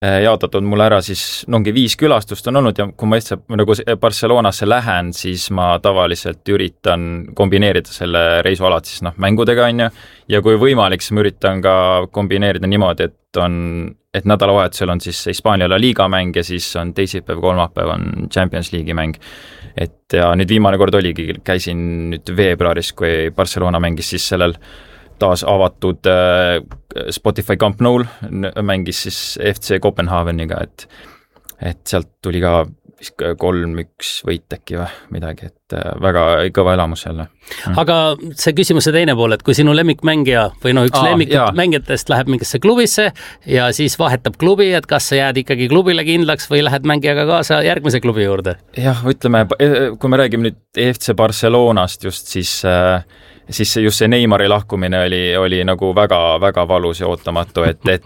jaotatud mul ära siis ongi 5 külastust on olnud ja kui ma lihtsalt nagu Barcelonasse lähen, siis ma tavaliselt üritan kombineerida selle reisu alati siis mängudega on ju, ja kui võimalik, siis ma üritan ka kombineerida niimoodi, et nädalavahetusel on siis Hispaania La Liga mäng ja siis on teisipäev, kolmapäev on Champions League'i mäng. Et ja nüüd viimane kord oligi, käisin nüüd veebruaris, kui Barcelona mängis siis sellel taas avatud Spotify Camp Noul, mängis siis FC Kopenhaveniga, et sealt tuli ka 3-1 võit äkki või midagi, et väga kõva elamus jälle. Aga see küsimuse teine pool, et kui sinu lemmikmängija või üks lemmikmängijatest läheb mingisse klubisse ja siis vahetab klubi, et kas sa jääd ikkagi klubile kindlaks või lähed mängijaga kaasa järgmise klubi juurde? Jah, ütleme, kui me räägime nüüd EFC Barcelonast just, siis just see Neymari lahkumine oli nagu väga, väga valus ja ootamatu,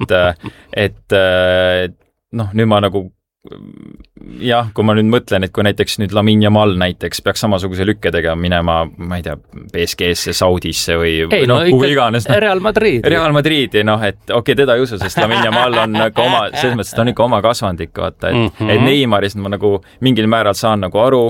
et nüüd ma nagu jah, kui ma nüüd mõtlen, et kui näiteks nüüd Lamine Yamal näiteks peaks samasuguse lükke tegema minema, ma ei tea, PSG-sse, Saudisse või kuhu iganes. Real Madrid. Real Madridi, et okei, teda ei usu, sest Lamine Yamal on nagu selles mõttes, ta on ikka oma kasvandik, vaata, et Neymarist ma nagu mingil määral saan nagu aru,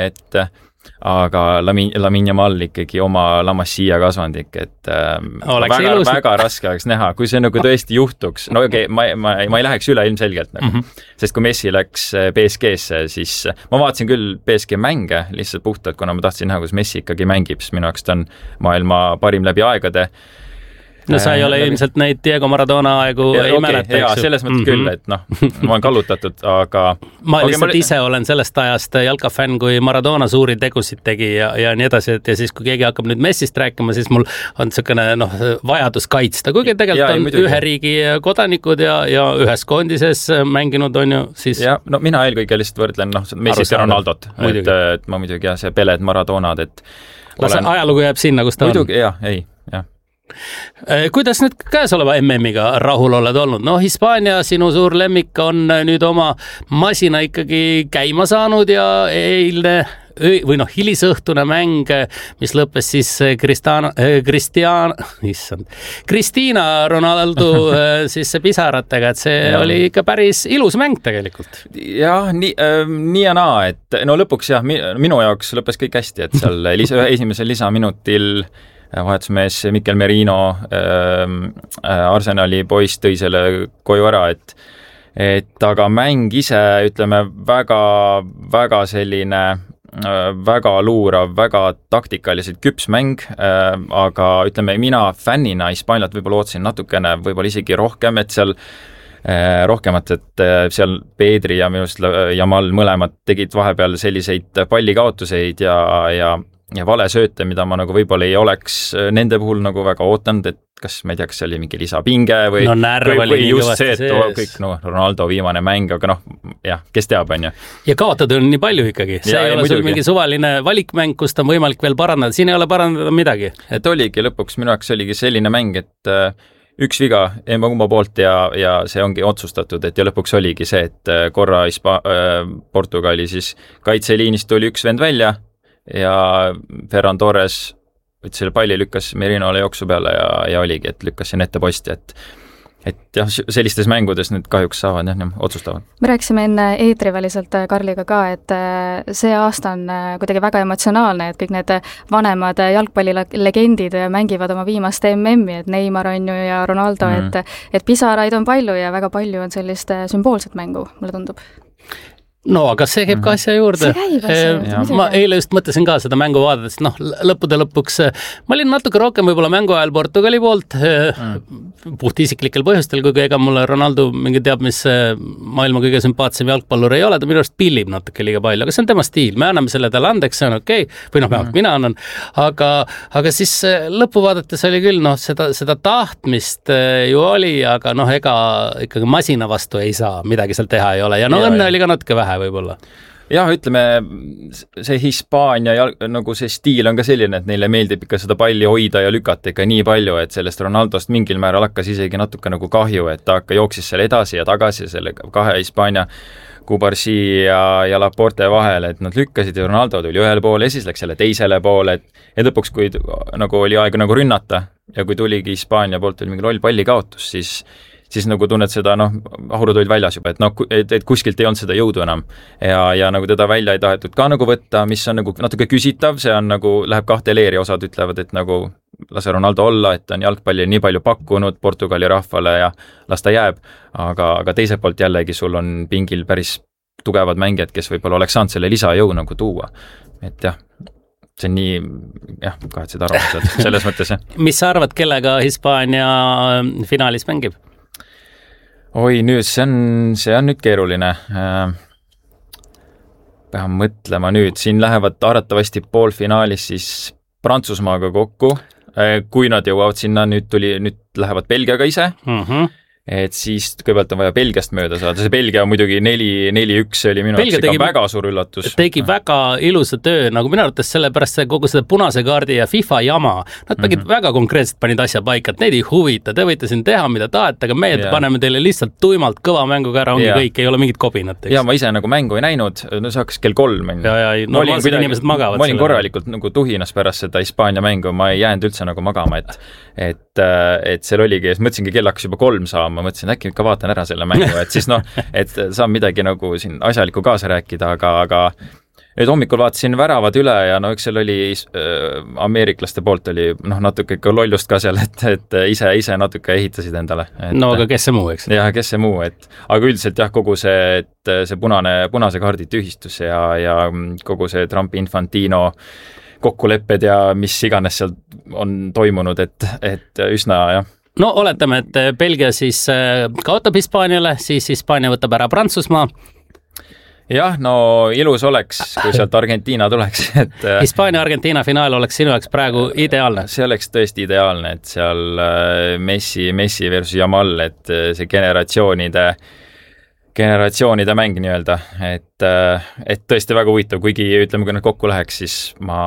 aga Lamine Yamal ikkagi oma La Masia kasvandik, et väga raske oleks näha, kui see nagu tõesti juhtuks. No okei, ma ei läheks üle ilmselgelt nagu. Sest kui Messi läks PSG-sse, siis ma vaatasin küll PSG mänge lihtsalt puhtalt, kuna ma tahtsin näha, kus Messi ikkagi mängib, sest minu jaoks ta on maailma parim läbi aegade. No sa ei ole ilmselt neid Diego Maradona aegu ei mäleta. Jaa, selles mõttes küll, et ma olen kallutatud, aga ma lihtsalt ise olen sellest ajast jalkafänn, kui Maradona suuri tegusid tegi ja nii edasi, et ja siis kui keegi hakkab nüüd Messist rääkima, siis mul on niisugune vajadus kaitsta, kuigi tegelikult on ühe riigi kodanikud ja ühes koondises mänginud on ju siis... Ja, mina eelkõige lihtsalt võrdlen Messist ja Ronaldot, et ma muidugi see Peled, Maradonad, et see ajalugu jääb sinna, kus ta on. Muidugi, jah. Kuidas nüüd käesoleva MM-iga rahul oled olnud? Hispaania, sinu suur lemmik on nüüd oma masina ikkagi käima saanud ja eilne või hilisõhtune mäng, mis lõppes siis Cristiano Ronaldo siis pisaratega, et see oli ikka päris ilus mäng tegelikult. Jah, nii ja naa, et lõpuks minu jaoks lõppes kõik hästi, et seal esimesel lisaminutil vahetusmees Mikel Merino, Arsenali poiss tõi selle koju ära, et aga mäng ise, ütleme, väga selline, väga luurav, väga taktikaliselt küps mäng, aga ütleme, mina fännina Hispaaniat võib-olla ootsin natukene, võib-olla isegi rohkem, et seal rohkemat, et seal Pedri ja minust Yamal mõlemad tegid vahepeal selliseid pallikaotuseid ja vale sööte, mida ma nagu võib-olla ei oleks nende puhul nagu väga ootanud, et kas, ma ei tea, kas see oli mingi lisapinge või just see, et kõik Ronaldo viimane mäng, aga kes teab, on ju. Ja kaotada on nii palju ikkagi. See ei ole sul mingi suvaline valikmäng, kus on võimalik veel parandada. Siin ei ole parandada midagi. Et oligi lõpuks, minu jaoks oligi selline mäng, et üks viga emma-kumma poolt ja see ongi otsustatud, et ja lõpuks oligi see, et korra Portugali siis kaitseliinist tuli üks vend välja ja Ferran Torres võttis selle palli, lükkas Merinole jooksu peale ja oligi, et lükkas siin ette posti, et jah, sellistes mängudes nüüd kahjuks saavad otsustavad. Me rääkisime enne eetriväliselt Karliga ka, et see aasta on kuidagi väga emotsionaalne, et kõik need vanemad jalgpallilegendid mängivad oma viimast MM-i, et Neymar on ju ja Ronaldo, et pisaraid on palju ja väga palju on sellist sümboolset mängu, mulle tundub. No, aga see käib ka asja juurde. See käib asja. Ma eile just mõtlesin ka seda mängu vaadata, sest lõppude lõpuks ma olin natuke rohkem võib-olla mängu ajal Portugali poolt, puht isiklikel põhjustel, kuigi ega mulle Ronaldo mingi teab, mis maailma kõige sümpaatsem jalgpallur ei ole, ta minu arust pillib natuke liiga palju, aga see on tema stiil, me anname selle talle andeks, see on okei, või mina annan, aga siis lõppu vaadates oli küll, seda tahtmist ju oli, aga ega ikkagi masina vastu ei saa, midagi seal teha ei ole ja õnne oli ka natuke vähe võib-olla. Jah, ütleme, see Hispaania nagu see stiil on ka selline, et neile meeldib ikka seda palli hoida ja lükata ikka nii palju, et sellest Ronaldost mingil määral hakkas isegi natuke nagu kahju, et ta jooksis selle edasi ja tagasi selle kahe Hispaania Kubarsi ja Laporte vahel, et nad lükkasid ja Ronaldo tuli ühele poole ja siis läks selle teisele poole, et lõpuks, kui nagu oli aega nagu rünnata ja kui tuligi Hispaania poolt mingi loll pallikaotus, siis siis nagu tunned seda, ahurud olid väljas juba, et kuskilt ei olnud seda jõudu enam ja nagu teda välja ei tahetud ka nagu võtta, mis on nagu natuke küsitav, see on nagu, läheb kahte leeri, osad ütlevad, et nagu lase Ronaldo olla, et on jalgpalli nii palju pakkunud Portugali rahvale ja las ta jääb, aga teiselt poolt jällegi sul on pingil päris tugevad mängijad, kes võib-olla oleks saanud selle lisajõu nagu tuua, et jah, see on nii, kahetsed arvamused selles mõttes. Mis sa arvad, kellega Hispaania finaalis mängib? Oi, nüüd see on nüüd keeruline. Pean mõtlema nüüd, siin lähevad arvatavasti poolfinaalis siis Prantsusmaaga kokku, kui nad jõuavad sinna, nüüd lähevad Belgiaga ise, et siis kõigepealt on vaja Belgiast mööda saada, see Belgia on muidugi 4-1, see oli minu jaoks väga suur üllatus. Tegi väga ilusa töö, nagu minu arvates sellepärast kogu seda punase kaardi ja FIFA jama, nad väga konkreetselt panid asja paika, et neid ei huvita, te võite siin teha, mida tahate, aga meie paneme teile lihtsalt tuimalt kõva mänguga ära, ongi kõik, ei ole mingit kobinat. Ja ma ise nagu mängu ei näinud, see hakkas kell 3. Normaalsed inimesed magavad. Ma olin korralikult nagu tuhinas pärast seda Hispaania mängu, ma ei jäänud üldse nagu magama, et seal oligi, mõtlesingi, kell hakkas juba 3 saama, ma mõtlesin, äkki ikka vaatan ära selle mängu, et siis et saan midagi nagu siin asjalikku kaasa rääkida, aga nüüd hommikul vaatasin väravad üle ja üks seal oli ameeriklaste poolt oli natuke ikka lollust ka seal, et ise natuke ehitasid endale. Aga kes see muu, eks? Jah, kes see muu, aga üldiselt kogu see, see punase kaardi tühistus ja kogu see Trumpi Infantino kokkulepped ja mis iganes seal on toimunud, et üsna, jah. Oletame, et Belgia siis kaotab Hispaaniale, siis Hispaania võtab ära Prantsusmaa. Jah, ilus oleks, kui sealt Argentiina tuleks. Hispaania-Argentiina finaal oleks sinu jaoks praegu ideaalne? See oleks tõesti ideaalne, et seal Messi versus Jamal, et see generatsioonide mäng nii-öelda, et tõesti väga huvitav, kuigi ütleme, kui nad kokku läheks, siis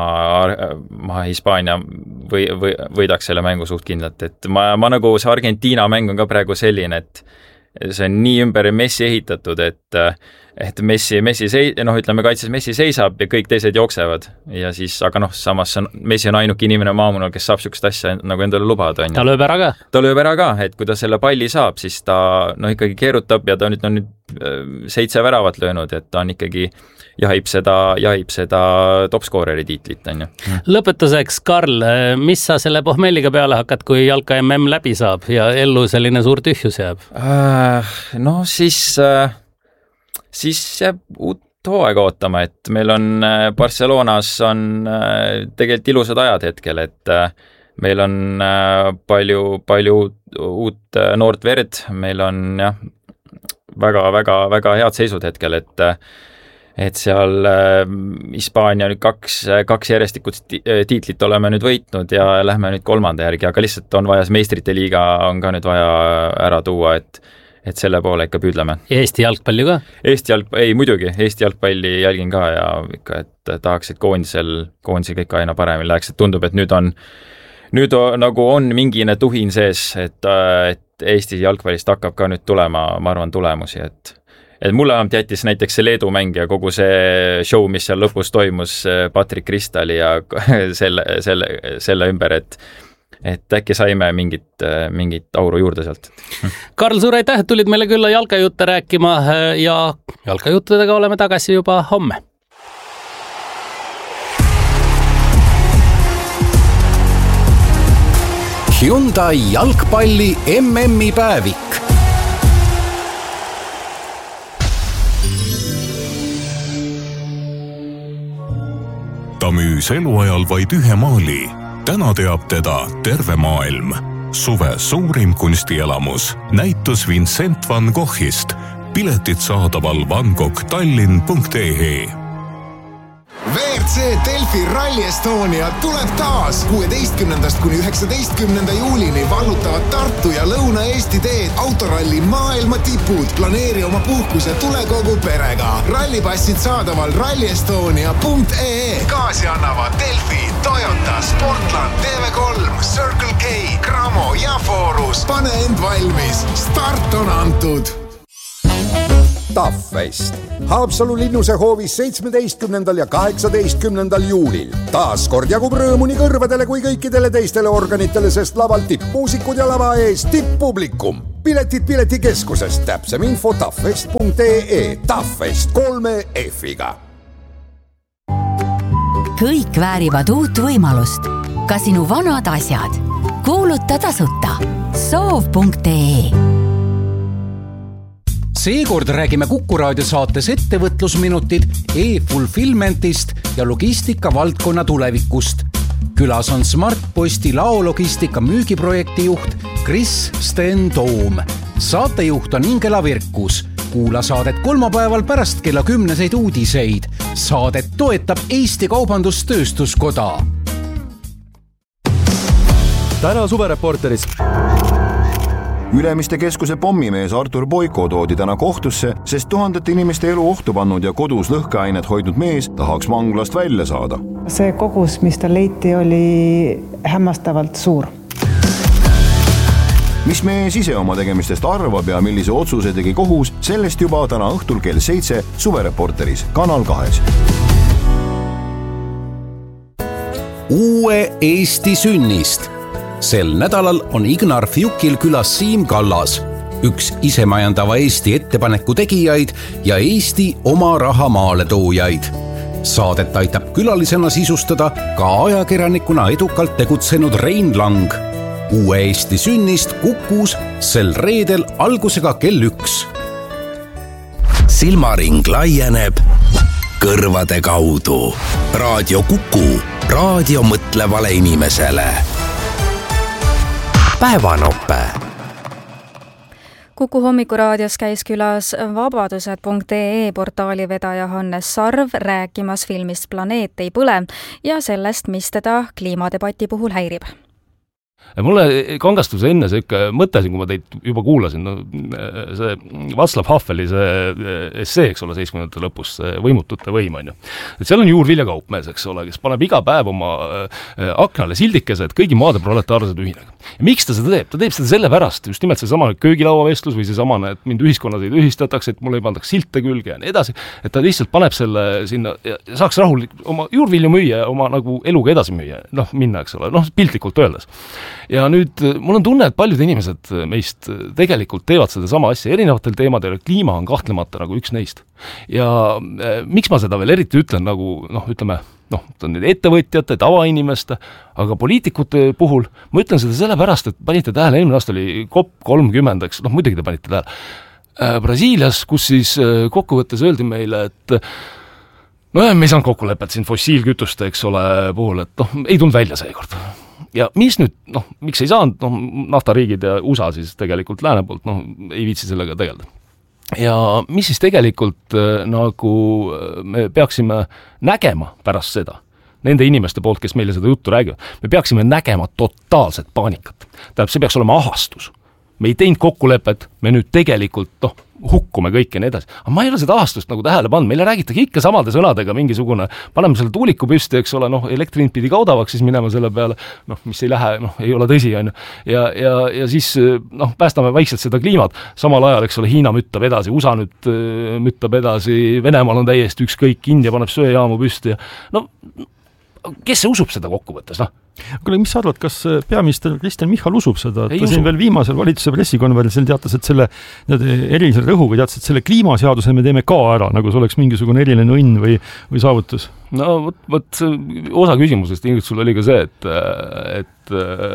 ma Hispaania võidaks selle mängu suht kindlalt, et ma nagu see Argentiina mäng on ka praegu selline, et see on nii ümber Messi ehitatud, et Messi ütleme kaitses Messi seisab ja kõik teised jooksevad ja siis, aga samas Messi on ainuke inimene maamunal, kes saab sükest asja nagu endale lubada. Ta lööb ära ka? Ta lööb ära ka, et kui ta selle palli saab, siis ta ikkagi keerutab ja ta on nüüd 7 väravat löönud, et ta on ikkagi jahib seda topscooreri tiitlit. Lõpetuseks, Karl, mis sa selle pohmelliga peale hakkad, kui jalka MM läbi saab ja ellu selline suur tühjus jääb? Siis jääb uut hooaega ootama, et meil on Barcelonas on tegelikult ilusad ajad hetkel, et meil on palju uut noort verd, meil on väga head seisud hetkel, et seal Hispaania nüüd kaks järjestikut tiitlit oleme nüüd võitnud ja lähme nüüd 3. järgi, aga lihtsalt on vaja, meistrite liiga on ka nüüd vaja ära tuua, et selle poole ikka püüdleme. Ja Eesti jalgpalli ka? Muidugi, Eesti jalgpalli jälgin ka ja ikka, et tahaks, et koondisel kõik aina paremini läheks, et tundub, et nüüd nagu on mingine tuhin sees, et Eesti jalgpallist hakkab ka nüüd tulema, ma arvan, tulemusi, et mulle ainult jättis näiteks see Leedu mäng ja kogu see show, mis seal lõpus toimus Patrick Kristali ja selle ümber, et äkki saime mingit auru juurde sealt. Karl, suur aitäh, et tulid meile külla jalkajutte rääkima ja jalkajuttudega oleme tagasi juba homme. Hyundai jalgpalli MM-i päevik. Ta müüs eluajal vaid ühe maali. Täna teab teda terve maailm. Suve suurim kunstielamus. Näitus Vincent van Goghist. Piletid saadaval vangoghtallinn.ee. WRC Delfi Rally Estonia tuleb taas 16. kuni 19. juulini vallutavad Tartu ja Lõuna-Eesti teed autoralli maailma tipud. Planeeri oma puhkuse tule kogu perega. Rallipassid saadaval rallyestonia.ee. Kaasi annavad Delfi, Toyota, Sportland, TV3, Circle K, Cramo ja Forus. Pane end valmis. Start on antud. Taffest. Haapsalu linnuse hoovis 17. ja 18. juulil. Taas kord jagub rõõmu nii kõrvadele kui kõikidele teistele organitele, sest laval tippmuusikud ja lava ees tipppublikum. Piletid Piletikeskusest, täpsem info tafest.ee, Tafest 3 F-iga. Kõik väärivad uut võimalust. Ka sinu vanad asjad. Kuuluta tasuta. Soov.ee. Seekord räägime Kuku raadio saates ettevõtlusminutid e-fulfillmentist ja logistika valdkonna tulevikust. Külas on Smartposti laologistika müügiprojekti juht Kris Sten Toom. Saatejuht on Ingela Virkus. Kuula saadet kolmapäeval pärast kella 10 uudiseid. Saadet toetab Eesti Kaubandustööstuskoda. Täna suvereporteris. Ülemiste keskuse pommimees Artur Boiko toodi täna kohtusse, sest tuhandete inimeste elu ohtu pannud ja kodus lõhkeainet hoidnud mees tahaks vanglast välja saada. See kogus, mis ta leiti, oli hämmastavalt suur. Mis mees ise oma tegemistest arvab ja millise otsuse tegi kohus, sellest juba täna õhtul kell 7 suvereporteris Kanal 2. Uue Eesti sünnist. Sel nädalal on Ignar Fjukil külas Siim Kallas, üks isemajandava Eesti ettepaneku tegijaid ja Eesti oma raha maale toojaid. Saadet aitab külalisena sisustada ka ajakirjanikuna edukalt tegutsenud Rein Lang. Uue Eesti sünnist Kukus sel reedel algusega kell 1. Silmaring laieneb kõrvade kaudu. Raadio Kuku, raadio mõtlevale inimesele. Päevanoppe. Kuku hommikuraadios käis külas vabadused.ee portaali vedaja Hannes Sarv rääkimas filmist Planeet ei põle ja sellest, mis teda kliimadebati puhul häirib. Mulle kangastus enne see mõte, kui ma teid juba kuulasin, see Václav Haveli see essee, eks ole, 70. lõpus, võimutute võim, on ju. Seal on juurviljakaup-mees, eks ole, kes paneb iga päev oma aknale sildikese, et kõigi maade proletaarsed ühinega. Ja miks ta seda teeb? Ta teeb seda selle pärast, just nimelt see samane köögilauavestlus või see samane, et mind ühiskonnas ei ühistatakse, et mulle ei pandaks silte külge ja nii edasi, et ta lihtsalt paneb selle sinna ja saaks rahulik oma juurvilju müüa ja oma nagu eluga edasi müüa, minna, eks ole, piltlikult öeldes. Ja nüüd mul on tunne, et paljud inimesed meist tegelikult teevad seda sama asja erinevatel teemadel ja kliima on kahtlemata nagu üks neist. Ja miks ma seda veel eriti ütlen nagu, ütleme, ettevõtjate, tavainimeste, aga poliitikute puhul ma ütlen seda sellepärast, et panite tähele, eelmine aasta oli COP30, eks, muidugi te panite tähele, Brasiilias, kus siis kokkuvõttes öeldi meile, et me ei saanud kokkulepet siin fossiilkütuste, eks ole, puhul, et ei tulnud välja seekord. Ja mis nüüd, miks ei saanud, naftariigid ja USA siis tegelikult lääne poolt, ei viitsi sellega tegeleda. Ja mis siis tegelikult nagu me peaksime nägema pärast seda, nende inimeste poolt, kes meile seda juttu räägivad, me peaksime nägema totaalset paanikat. Tähendab, see peaks olema ahastus. Me ei teinud kokkulepet, me nüüd tegelikult, hukkume kõik ja nii edasi. Aga ma ei ole seda ahastust nagu tähele pannud, meile räägitakse ikka samade sõnadega mingisugune, paneme selle tuuliku püsti, eks ole, elektrihind pidi kaudavaks siis minema selle peale, mis ei lähe, ei ole tõsi, on ju. Ja siis, päästame vaikselt seda kliimat, samal ajal, eks ole, Hiina müttab edasi, USA nüüd müttab edasi, Venemaal on täiesti ükskõik, India paneb söejaamu püsti ja kes see usub seda kokkuvõttes, Kuule, mis sa arvad, kas peaminister Kristen Michal usub seda? Ta siin veel viimasel valitsuse pressikonverentsil teatas, et selle erilise rõhuga teatas, et selle kliimaseaduse me teeme ka ära, nagu see oleks mingisugune eriline õnn või saavutus. Võt osa küsimusest Ingrid sul oli ka see, et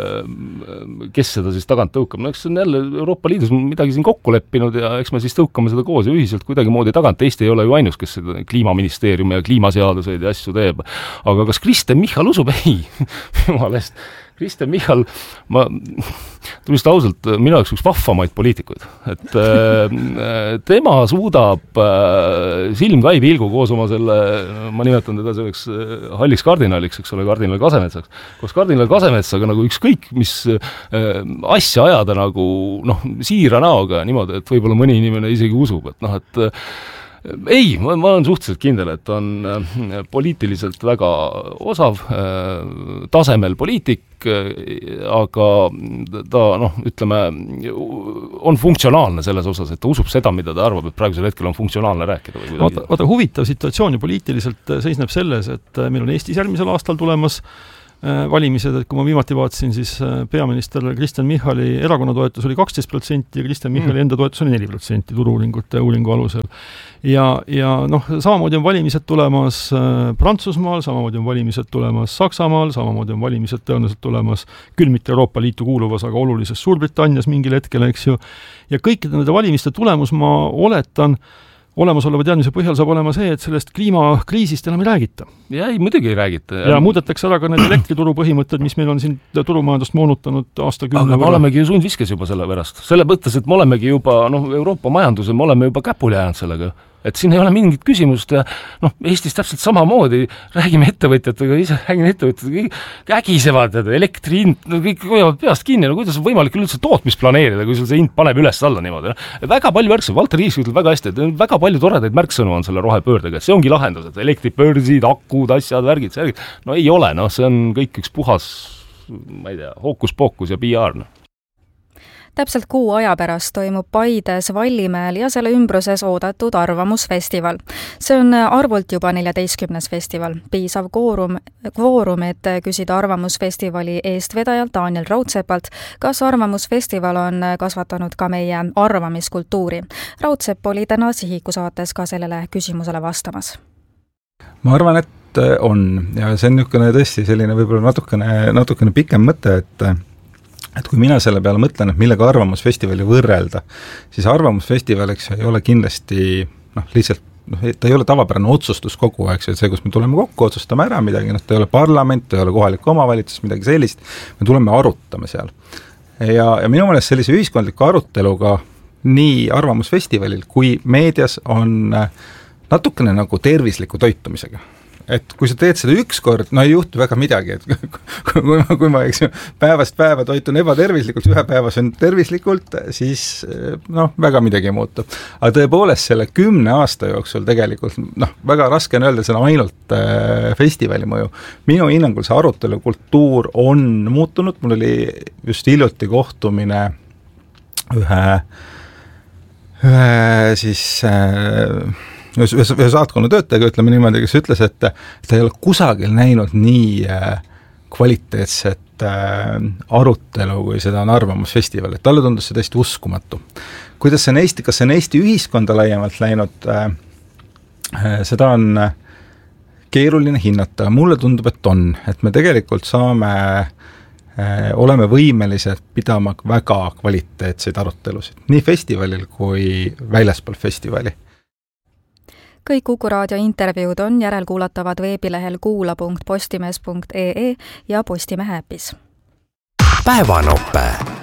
kes seda siis tagant tõukab. Eks see on jälle Euroopa Liidus midagi siin kokku leppinud ja eks me siis tõukame seda koos ja ühiselt kuidagi moodi tagant. Eesti ei ole ju ainus, kes seda kliimaministeeriumi ja kliimaseaduseid ja asju teeb. Aga kas Kristen Michal usub? Ei. Jumalest. Kristen Michal, ma tulist ausalt, minu jaoks üks vahvamaid poliitikuid, et tema suudab silm kai pilgu koos oma selle, ma nimetan teda selleks halliks kardinaliks, eks ole, kardinal Kasemetsaks, koos kardinal Kasemetsaga nagu ükskõik, mis asja ajada nagu siira näoga niimoodi, et võib-olla mõni inimene isegi usub, et ei, ma olen suhteliselt kindel, et on poliitiliselt väga osav, tasemel poliitik, aga ta, ütleme, on funktsionaalne selles osas, et ta usub seda, mida ta arvab, et praegusel hetkel on funktsionaalne rääkida. Vaata, huvitav situatsioon ja poliitiliselt seisneb selles, et meil on Eestis järgmisel aastal tulemas valimised, et kui ma viimati vaatasin, siis peaminister Kristen Michali erakonna toetus oli 12% ja Kristen Michali enda toetus oli 4% uuringu alusel. Ja noh, samamoodi on valimised tulemas Prantsusmaal, samamoodi on valimised tulemas Saksamaal, samamoodi on valimised tõenäoliselt tulemas küll mitte Euroopa Liitu kuuluvas, aga olulises Suurbritannias mingil hetkel, eks ju. Ja kõikide nende valimiste tulemus, ma oletan, olemasoleva teadmise põhjal saab olema see, et sellest kliimakriisist enam ei räägita. Ja ei, muidugi ei räägita. Ja muudetakse ära ka need elektrituru põhimõtted, mis meil on siin turumajandust moonutanud aastakümne. Aga me olemegi ju sundviskes juba selle pärast. Selle mõttes, et me olemegi juba, Euroopa majanduse, me oleme juba käpuli ajanud sellega. Et siin ei ole mingit küsimust ja Eestis täpselt samamoodi, räägime ettevõtjatega, ägisevad, elektri hind, kõik hoiavad peast kinni, kuidas on võimalik üldse tootmist planeerida, kui sul see hind paneb üles alla niimoodi. Väga palju märksõnu, Valter Kiisk ütleb väga hästi, et väga palju toredaid märksõnu on selle rohepöördega, et see ongi lahendus, et elektripöörsid, akud, asjad, värgid, no ei ole, see on kõik üks puhas, ma ei tea, hookus-pookus ja PR. Täpselt kuu aja pärast toimub Paides Vallimäel ja selle ümbruses oodatud Arvamusfestival. See on arvult juba 14. festival. Piisav kvoorum, et küsida Arvamusfestivali eestvedajalt Daniel Raudsepalt, kas Arvamusfestival on kasvatanud ka meie arvamiskultuuri. Raudsepp oli täna Sihiku saates ka sellele küsimusele vastamas. Ma arvan, et on ja see on tõesti selline võib-olla natukene pikem mõte, et kui mina selle peale mõtlen, et millega Arvamusfestivali võrrelda, siis Arvamusfestival, eks ei ole kindlasti lihtsalt, ta ei ole tavapärane otsustus kogu aeg, see, kus me tuleme kokku, otsustame ära midagi, ta ei ole parlament, ta ei ole kohalik omavalitsus, midagi sellist, me tuleme arutame seal. Ja minu meelest sellise ühiskondliku aruteluga nii Arvamusfestivalil kui meedias on natukene nagu tervisliku toitumisega. Et kui sa teed seda ükskord, ei juhtu väga midagi, et kui ma päevast päeva toitun ebatervislikult, ühe päeva söön tervislikult, siis väga midagi ei muutu. Aga tõepoolest selle 10 aasta jooksul tegelikult, väga raske on öelda, see on ainult festivali mõju. Minu hinnangul see arutelukultuur on muutunud, mul oli just hiljuti kohtumine ühe saatkonna töötajaga, ütleme niimoodi, kes ütles, et ta ei ole kusagil näinud nii kvaliteetset arutelu, kui seda on Arvamusfestival, et talle tundus see tõesti uskumatu. Kas see on Eesti ühiskonda laiemalt läinud, seda on keeruline hinnata, mulle tundub, et on, et me tegelikult oleme võimelised pidama väga kvaliteetseid arutelusid, nii festivalil kui väljaspool festivali. Kõik Kuku raadio intervjuud on järelkuulatavad veebilehel kuula.postimees.ee ja Postimehe äpis. Päevanope.